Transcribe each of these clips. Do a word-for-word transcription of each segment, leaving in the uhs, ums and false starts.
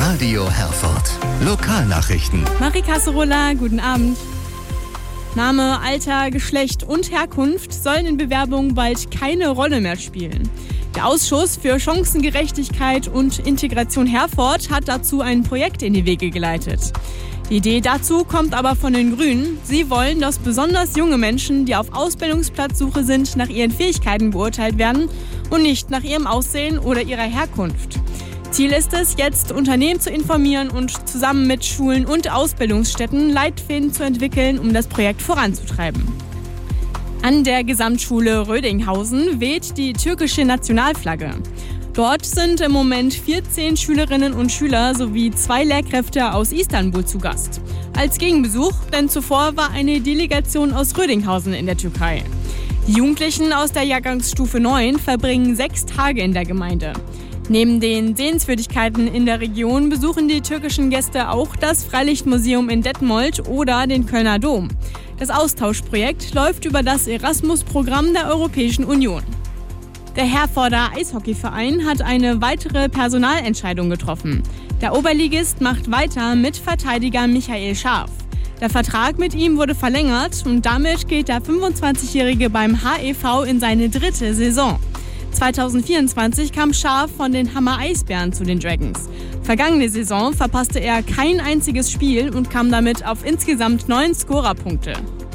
Radio Herford. Lokalnachrichten. Marie Casserola, guten Abend. Name, Alter, Geschlecht und Herkunft sollen in Bewerbungen bald keine Rolle mehr spielen. Der Ausschuss für Chancengerechtigkeit und Integration Herford hat dazu ein Projekt in die Wege geleitet. Die Idee dazu kommt aber von den Grünen. Sie wollen, dass besonders junge Menschen, die auf Ausbildungsplatzsuche sind, nach ihren Fähigkeiten beurteilt werden und nicht nach ihrem Aussehen oder ihrer Herkunft. Ziel ist es, jetzt Unternehmen zu informieren und zusammen mit Schulen und Ausbildungsstätten Leitfäden zu entwickeln, um das Projekt voranzutreiben. An der Gesamtschule Rödinghausen weht die türkische Nationalflagge. Dort sind im Moment vierzehn Schülerinnen und Schüler sowie zwei Lehrkräfte aus Istanbul zu Gast. Als Gegenbesuch, denn zuvor war eine Delegation aus Rödinghausen in der Türkei. Die Jugendlichen aus der Jahrgangsstufe neun verbringen sechs Tage in der Gemeinde. Neben den Sehenswürdigkeiten in der Region besuchen die türkischen Gäste auch das Freilichtmuseum in Detmold oder den Kölner Dom. Das Austauschprojekt läuft über das Erasmus-Programm der Europäischen Union. Der Herforder Eishockeyverein hat eine weitere Personalentscheidung getroffen. Der Oberligist macht weiter mit Verteidiger Michael Scharf. Der Vertrag mit ihm wurde verlängert und damit geht der fünfundzwanzigjährige beim H E V in seine dritte Saison. zweitausendvierundzwanzig kam Scharf von den Hammer Eisbären zu den Dragons. Vergangene Saison verpasste er kein einziges Spiel und kam damit auf insgesamt neun Scorerpunkte.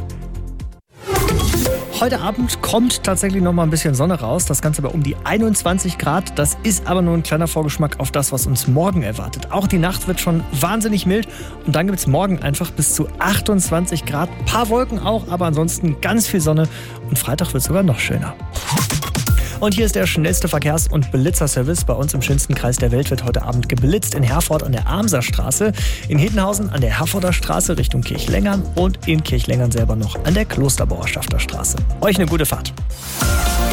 Heute Abend kommt tatsächlich noch mal ein bisschen Sonne raus. Das Ganze bei um die einundzwanzig Grad. Das ist aber nur ein kleiner Vorgeschmack auf das, was uns morgen erwartet. Auch die Nacht wird schon wahnsinnig mild. Und dann gibt es morgen einfach bis zu achtundzwanzig Grad. Ein paar Wolken auch, aber ansonsten ganz viel Sonne. Und Freitag wird es sogar noch schöner. Und hier ist der schnellste Verkehrs- und Blitzerservice. Bei uns im schönsten Kreis der Welt wird heute Abend geblitzt. In Herford an der Amserstraße, in Hedenhausen an der Herforder Straße Richtung Kirchlengern und in Kirchlengern selber noch an der Klosterbauer Schafterstraße. Euch eine gute Fahrt.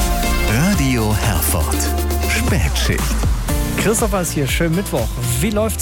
Radio Herford. Spätschicht. Christopher ist hier. Schönen Mittwoch. Wie läuft's